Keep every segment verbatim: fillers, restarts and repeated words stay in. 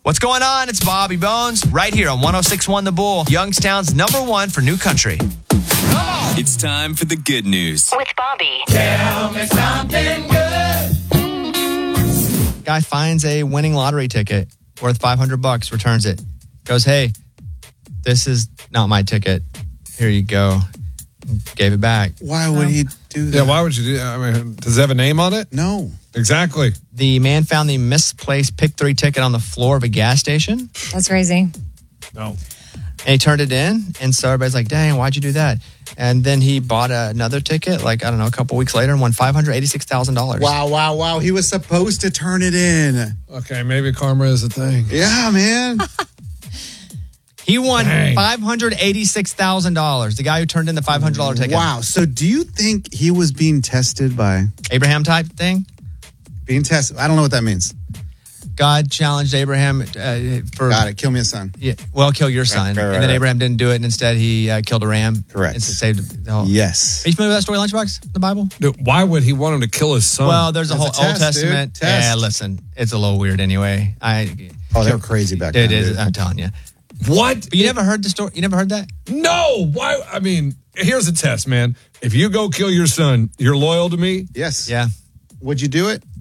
What's going on? It's Bobby Bones right here on one oh six point one The Bull, Youngstown's number one for new country. It's time for the good news. With Bobby. Tell me something good. Guy finds a winning lottery ticket worth five hundred bucks, returns it. Goes, hey, this is not my ticket. Here you go. Gave it back. Why would he do that? Yeah, why would you do that? I mean, does it have a name on it? No. Exactly. The man found the misplaced pick three ticket on the floor of a gas station. That's crazy. No. And he turned it in. And so everybody's like, dang, why'd you do that? And then he bought another ticket, like, I don't know, a couple weeks later and won five hundred eighty-six thousand dollars. Wow, wow, wow. He was supposed to turn it in. Okay, maybe karma is a thing. Yeah, man. He won Dang. five hundred eighty-six thousand dollars. The guy who turned in the five hundred dollars ticket. Wow. So do you think he was being tested by... Abraham type thing? Being tested? I don't know what that means. God challenged Abraham uh, for... Got it. Kill me a son. Yeah, well, kill your son. Right, right, and then right. Abraham didn't do it, and instead he uh, killed a ram. Correct. And saved the whole... Yes. Are you familiar with that story, Lunchbox, the Bible? Dude, why would he want him to kill his son? Well, there's a That's whole a Old test, dude. Testament. Test. Yeah, listen, it's a little weird anyway. I. Oh, they were crazy back then. It is, dude. I'm telling you. what? But you never heard the story? You never heard that? No. Why? I mean, here's a test, man. If you go kill your son, you're loyal to me? Yes. Yeah. Would you do it?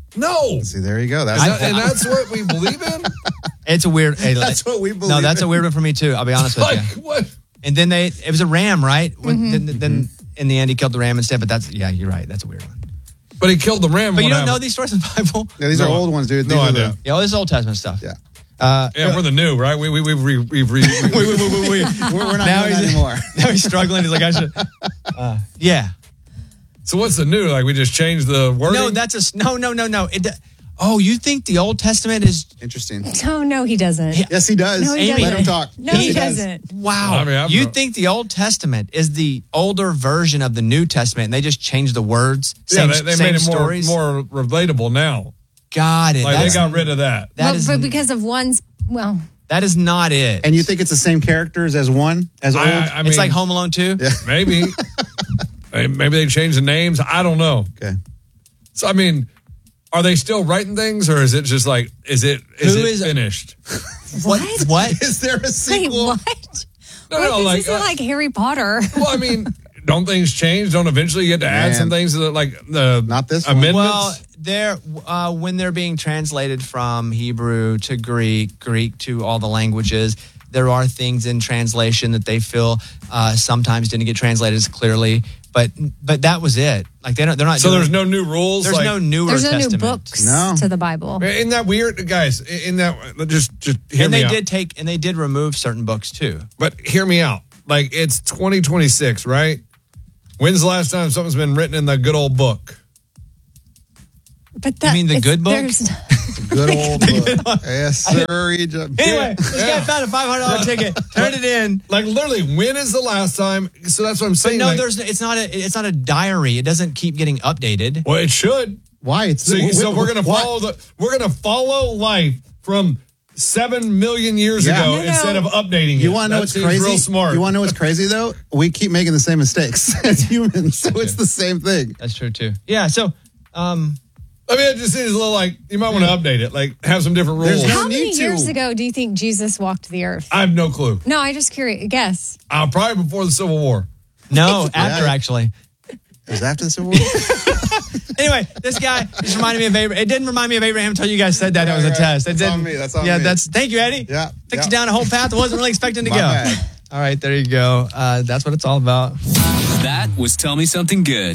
No. See, there you go. That's, Is that- and that's what we believe in? It's a weird... hey, that's what we believe No, that's in. a weird one for me, too. I'll be honest with Like, you. what? And then they... It was a ram, right? When, Mm-hmm. then, then in the end, he killed the ram instead. But that's... Yeah, you're right. That's a weird one. But he killed the ram. But you what don't know happened? these stories in the Bible? Yeah, these No. are old ones, dude. No These are idea. the- Yeah, well, this is Old Testament stuff. Yeah. Uh, Yeah, we're the new, right? We, we, we've re, we've re, wait, wait, wait, wait, wait. We're, we're not Now doing that he's- anymore. Now he's struggling. He's like, I should... Uh, yeah. So what's the new? Like, we just changed the wording? No, that's a... No, no, no, no. It, oh, you think the Old Testament is... Interesting. Oh, no, he doesn't. Yes, he does. No, he Amy, Let doesn't. him talk. No, Yes, he does. doesn't. Wow. I mean, I'm you not- think the Old Testament is the older version of the New Testament and they just changed the words? Yeah, Same, they, they same made it more, stories? more relatable now. Got it. Like, they That's- got rid of that. that but, is- but because of one's, well, that is not it. And you think it's the same characters as one, as old? I, I mean, it's like Home Alone two? Yeah. Maybe. Hey, maybe they changed the names. I don't know. Okay. So, I mean, are they still writing things, or is it just like, is it is Who it is- finished? What? What? Is there a wait, sequel? what? No, Wait, no, this like, isn't uh, like Harry Potter. well, I mean, don't things change? Don't eventually you get to add Man. some things to the, like the Not this one. amendments? Well, they're, uh, when they're being translated from Hebrew to Greek, Greek to all the languages, there are things in translation that they feel uh, sometimes didn't get translated as clearly. But but that was it. Like they don't. They're not. so doing, there's no new rules. There's like, no newer There's no Testament. new books No. to the Bible. Isn't that weird, guys? In that, just just hear And me they out. did take and they did remove certain books too. But hear me out. Like, it's twenty twenty-six, right? When's the last time something's been written in the good old book? But that, mean the it's- good book? there's- Good old book. Yes, sir. Egypt. Anyway, this guy found a five hundred dollars ticket, turned it in. Like, literally, when is the last time? So that's what I'm But saying. no, like, there's it's not a it's not a diary. It doesn't keep getting updated. well, it should. Why? It's So, wh- so wh- we're gonna what? follow the we're gonna follow life from seven million years Yeah. ago No, no. instead of updating it. You want to know That what's seems crazy? Real smart. You want to know what's crazy though? We keep making the same mistakes as humans, so it's the same thing. That's true too. Yeah. So, um, I mean, it just seems a little like you might want to update it, like have some different rules. There's no How many need to. years ago do you think Jesus walked the earth? I have no clue. No, I just curious. Guess. Uh, probably before the Civil War. no, after Yeah. actually. It was after the Civil War. Anyway, this guy just reminded me of Abraham. It didn't remind me of Abraham until you guys said that it was a Right, right. test. It That's didn't. on me. That's on yeah, me. that's. Thank you, Eddie. Yeah, Takes yeah. you down a whole path I wasn't really expecting to My go. bad. All right, there you go. Uh, that's what it's all about. That was Tell Me Something Good.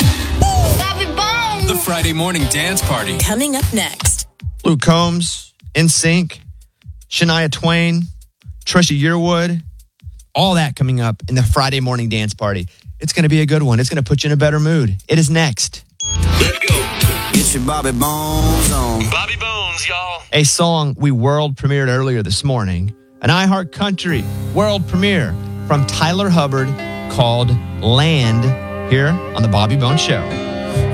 The Friday morning dance party. Coming up next. Luke Combs, N Sync, Shania Twain, Trisha Yearwood, all that coming up in the Friday morning dance party. It's going to be a good one. It's going to put you in a better mood. It is next. Let's go. Get your Bobby Bones on. Bobby Bones, y'all. A song we world premiered earlier this morning, an iHeart Country world premiere from Tyler Hubbard called Land here on the Bobby Bones Show.